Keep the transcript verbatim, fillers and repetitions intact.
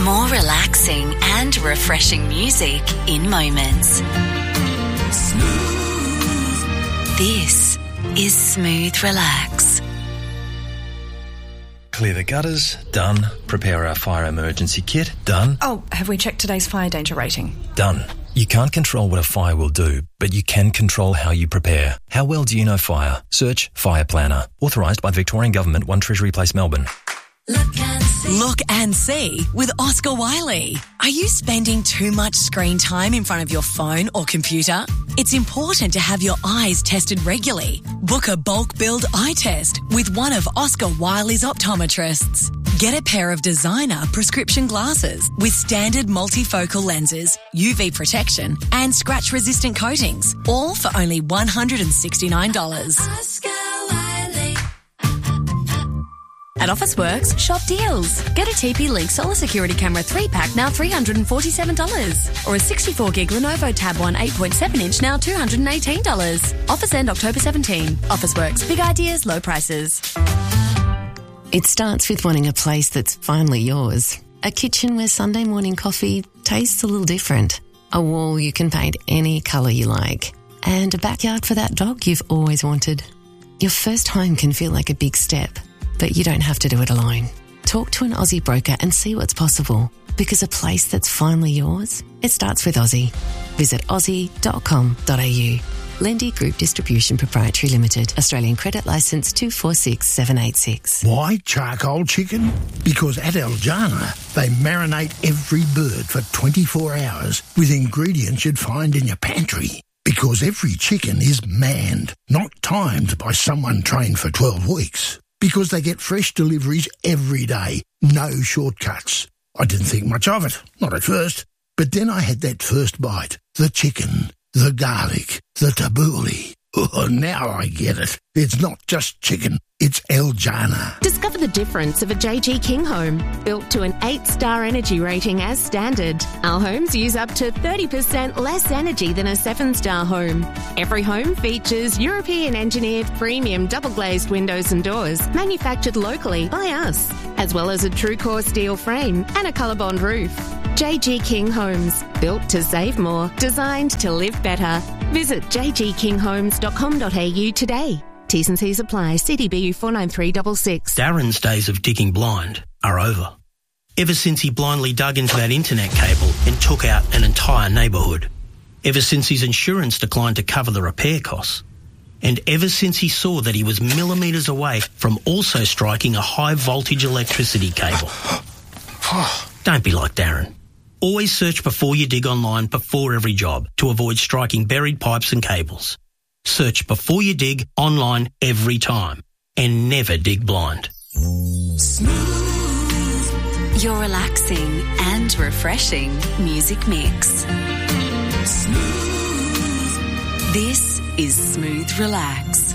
More relaxing and refreshing music in moments. Smooth. This is Smooth Relax. Clear the gutters, done. Prepare our fire emergency kit, done. Oh, have we checked today's fire danger rating? Done. You can't control what a fire will do, but you can control how you prepare. How well do you know fire? Search Fire Planner. Authorised by the Victorian Government, one Treasury Place, Melbourne. Look and see. Look and see with Oscar Wiley. Are you spending too much screen time in front of your phone or computer? It's important to have your eyes tested regularly. Book a bulk build eye test with one of Oscar Wiley's optometrists. Get a pair of designer prescription glasses with standard multifocal lenses, U V protection and scratch-resistant coatings, all for only one hundred sixty-nine dollars. Oscar Wiley. At Officeworks, shop deals. Get a T P Link Solar Security Camera three pack now three hundred forty-seven dollars. Or a sixty-four gig Lenovo Tab one eight point seven inch now two hundred eighteen dollars. Office end October seventeenth. Officeworks. Big ideas, low prices. It starts with wanting a place that's finally yours. A kitchen where Sunday morning coffee tastes a little different. A wall you can paint any colour you like. And a backyard for that dog you've always wanted. Your first home can feel like a big step, but you don't have to do it alone. Talk to an Aussie broker and see what's possible. Because a place that's finally yours, it starts with Aussie. Visit aussie dot com dot a u. Lendy Group Distribution Proprietary Limited. Australian Credit Licence two four six seven eight six. Why charcoal chicken? Because at El Jana, they marinate every bird for twenty-four hours with ingredients you'd find in your pantry. Because every chicken is manned, not timed by someone trained for twelve weeks. Because they get fresh deliveries every day, no shortcuts. I didn't think much of it, not at first. But then I had that first bite, the chicken, the garlic, the tabbouleh. Oh, now I get it. It's not just chicken, it's El Jana. Discover the difference of a J G King home. Built to an eight star energy rating as standard. Our homes use up to thirty percent less energy than a seven star home. Every home features European-engineered premium double-glazed windows and doors manufactured locally by us, as well as a true-core steel frame and a ColourBond roof. J G King Homes. Built to save more. Designed to live better. Visit j g king homes dot com dot a u today. T's and C's apply. C D B U four nine three six six. Darren's days of digging blind are over. Ever since he blindly dug into that internet cable and took out an entire neighbourhood. Ever since his insurance declined to cover the repair costs. And ever since he saw that he was millimetres away from also striking a high voltage electricity cable. Don't be like Darren. Always search before you dig online before every job to avoid striking buried pipes and cables. Search before you dig online every time and never dig blind. Smooth. Your relaxing and refreshing music mix. Smooth. This is Smooth Relax.